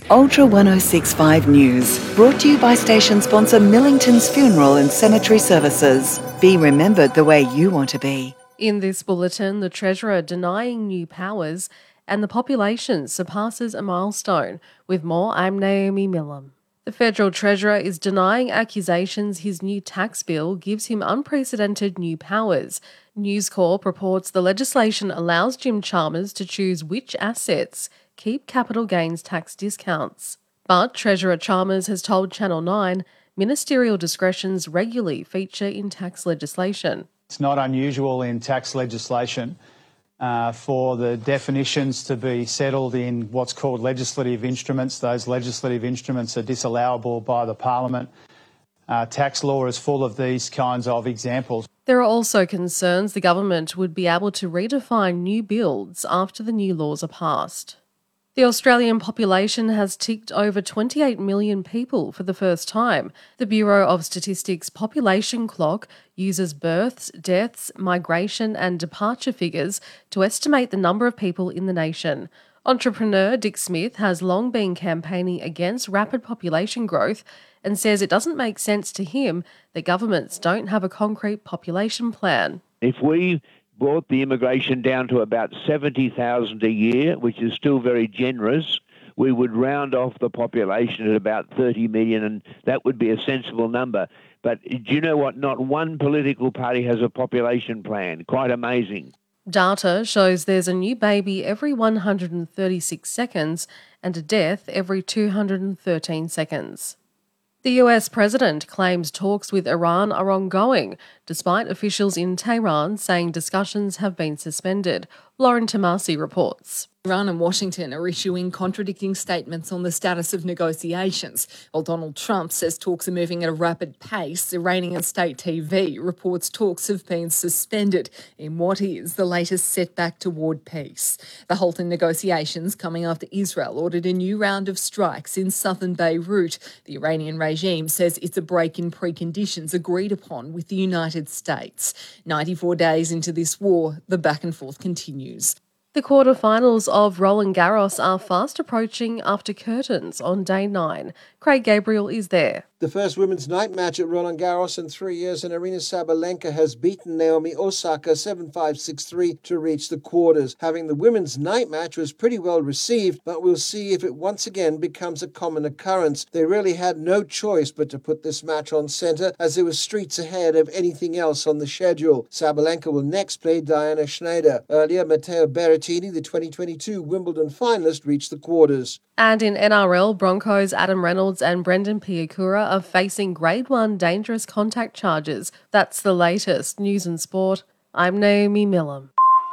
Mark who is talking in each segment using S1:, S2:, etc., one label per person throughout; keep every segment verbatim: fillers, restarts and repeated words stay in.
S1: Ultra one oh six point five News, brought to you by station sponsor Millington's Funeral and Cemetery Services. Be remembered the way you want to be.
S2: In this bulletin, the Treasurer denying new powers and the population surpasses a milestone. With more, I'm Naomi Millam. The Federal Treasurer is denying accusations his new tax bill gives him unprecedented new powers. News Corp reports the legislation allows Jim Chalmers to choose which assets keep capital gains tax discounts. But Treasurer Chalmers has told Channel nine ministerial discretions regularly feature in tax legislation.
S3: It's not unusual in tax legislation uh, for the definitions to be settled in what's called legislative instruments. Those legislative instruments are disallowable by the Parliament. Uh, tax law is full of these kinds of examples.
S2: There are also concerns the government would be able to redefine new builds after the new laws are passed. The Australian population has ticked over twenty-eight million people for the first time. The Bureau of Statistics population clock uses births, deaths, migration and departure figures to estimate the number of people in the nation. Entrepreneur Dick Smith has long been campaigning against rapid population growth and says it doesn't make sense to him that governments don't have a concrete population plan.
S4: If we brought the immigration down to about seventy thousand a year, which is still very generous, we would round off the population at about thirty million, and that would be a sensible number. But do you know what? Not one political party has a population plan. Quite amazing.
S2: Data shows there's a new baby every one hundred thirty-six seconds and a death every two hundred thirteen seconds. The U S president claims talks with Iran are ongoing, despite officials in Tehran saying discussions have been suspended. Lauren Tomasi reports.
S5: Iran and Washington are issuing contradicting statements on the status of negotiations. While Donald Trump says talks are moving at a rapid pace, Iranian state T V reports talks have been suspended in what is the latest setback toward peace. The halt in negotiations coming after Israel ordered a new round of strikes in southern Beirut. The Iranian regime says it's a break in preconditions agreed upon with the United States. ninety-four days into this war, the back and forth continues.
S2: The quarterfinals of Roland Garros are fast approaching after curtains on day nine. Craig Gabriel is there.
S6: The first women's night match at Roland Garros in three years, and Aryna Sabalenka has beaten Naomi Osaka seven five six three to reach the quarters. Having the women's night match was pretty well received, but we'll see if it once again becomes a common occurrence. They really had no choice but to put this match on centre, as there was streets ahead of anything else on the schedule. Sabalenka will next play Diana Schneider. Earlier, Matteo Berrettini, the twenty twenty-two Wimbledon finalist, reached the quarters.
S2: And in N R L, Broncos Adam Reynolds and Brendan Piakura are facing Grade one dangerous contact charges. That's the latest. News and Sport. I'm Naomi Millam.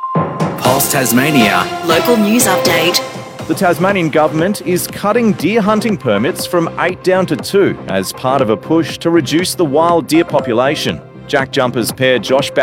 S7: Pulse Tasmania.
S8: Local news update.
S9: The Tasmanian government is cutting deer hunting permits from eight down to two as part of a push to reduce the wild deer population. Jack Jumpers pair Josh